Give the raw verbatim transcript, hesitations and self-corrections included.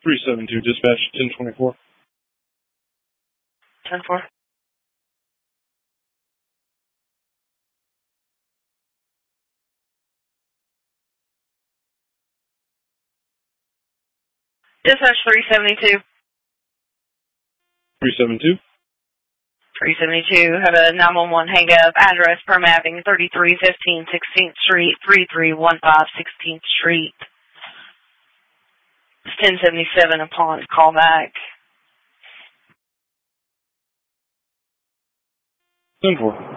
three seven two, dispatch, ten twenty-four. ten four. Dispatch three seventy-two. three seventy-two. three seventy-two, have a nine one one hang up, address Perm Avenue, thirty-three fifteen sixteenth Street, three three one five sixteenth Street. It's ten seventy-seven upon call back. ten four.